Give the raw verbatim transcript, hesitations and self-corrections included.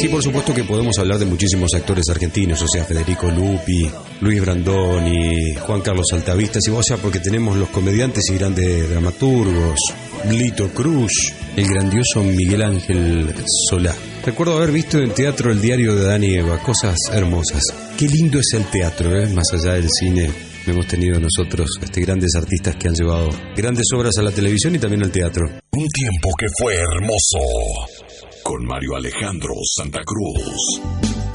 Sí, por supuesto que podemos hablar de muchísimos actores argentinos, o sea, Federico Lupi, Luis Brandoni, Juan Carlos Altavista, y o sea, porque tenemos los comediantes y grandes dramaturgos, Lito Cruz, el grandioso Miguel Ángel Solá. Recuerdo haber visto en teatro El diario de Adán y Eva, cosas hermosas. Qué lindo es el teatro, ¿eh? Más allá del cine, hemos tenido nosotros este, grandes artistas que han llevado grandes obras a la televisión y también al teatro. Un tiempo que fue hermoso, con Mario Alejandro Santa Cruz.